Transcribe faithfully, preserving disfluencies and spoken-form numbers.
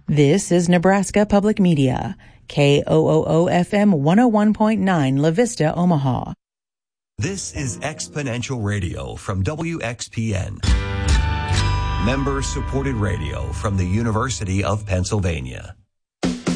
This is Nebraska Public Media, K O O O F M one oh one point nine La Vista, Omaha. This is Exponential Radio from W X P N. Member-supported radio from the University of Pennsylvania.